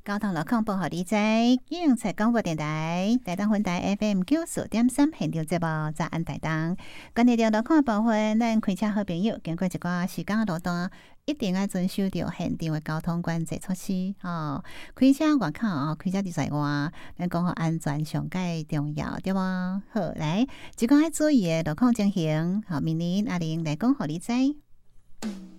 交通路况报互你知，警察广播电台台东分台 FM 94.3现场节目早安台东。关于着路况部分，咱开车好朋友经过一寡时间路段，一定要遵守着现场的交通管制措施哦。开车外口哦，开车伫在外，咱讲好安全上界重要，对无？好，来，即个要注意的路况情形，好，明年阿玲来讲互你知。